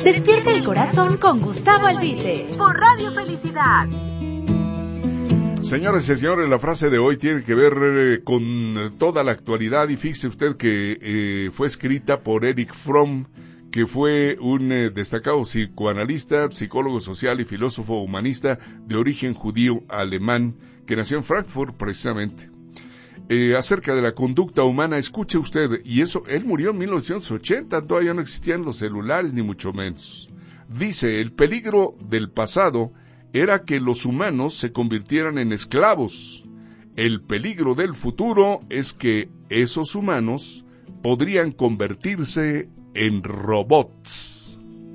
Despierta el corazón con Gustavo Albite por Radio Felicidad. Señoras y señores, la frase de hoy tiene que ver con toda la actualidad, y fíjese usted que fue escrita por Erich Fromm, que fue un destacado psicoanalista, psicólogo social y filósofo humanista de origen judío alemán, que nació en Frankfurt precisamente. Acerca de la conducta humana, escuche usted, y eso, él murió en 1980, todavía no existían los celulares ni mucho menos. Dice, el peligro del pasado era que los humanos se convirtieran en esclavos. El peligro del futuro es que esos humanos podrían convertirse en robots.